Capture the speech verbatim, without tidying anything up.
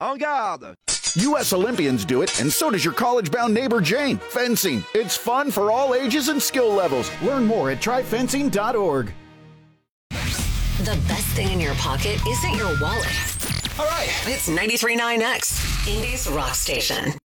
En garde! U S Olympians do it, and so does your college-bound neighbor Jane. Fencing. It's fun for all ages and skill levels. Learn more at try fencing dot org. The best thing in your pocket isn't your wallet. All right. It's ninety-three point nine X, Indy's rock station.